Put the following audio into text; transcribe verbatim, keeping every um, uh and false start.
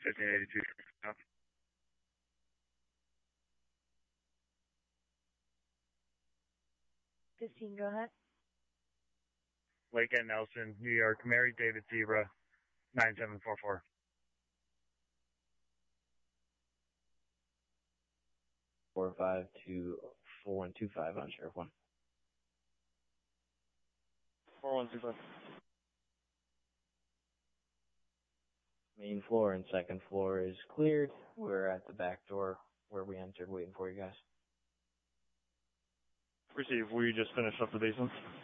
fifteen eighty-two. fifteen, go ahead. Lake and Nelson, New York, Mary David Zebra, nine seven four four. Four five two four one two five on Sheriff One. Four one two five. Main floor and second floor is cleared. We're at the back door where we entered, waiting for you guys. Receive. We just finished up the basement.